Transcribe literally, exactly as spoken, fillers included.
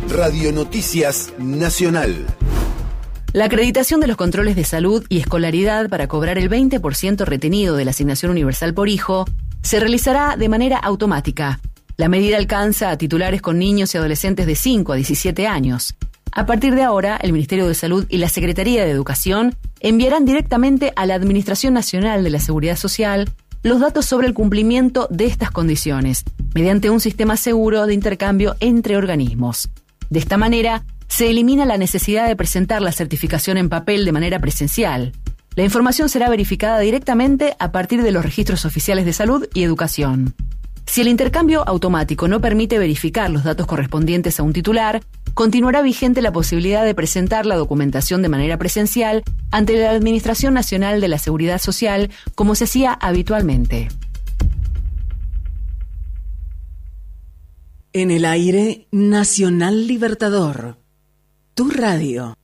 Radio Noticias Nacional. La acreditación de los controles de salud y escolaridad para cobrar el veinte por ciento retenido de la asignación universal por hijo se realizará de manera automática. La medida alcanza a titulares con niños y adolescentes de cinco a diecisiete años. A partir de ahora, el Ministerio de Salud y la Secretaría de Educación enviarán directamente a la Administración Nacional de la Seguridad Social los datos sobre el cumplimiento de estas condiciones, mediante un sistema seguro de intercambio entre organismos. De esta manera, se elimina la necesidad de presentar la certificación en papel de manera presencial. La información será verificada directamente a partir de los registros oficiales de salud y educación. Si el intercambio automático no permite verificar los datos correspondientes a un titular, continuará vigente la posibilidad de presentar la documentación de manera presencial ante la Administración Nacional de la Seguridad Social, como se hacía habitualmente. En el aire, Nacional Libertador. Tu radio.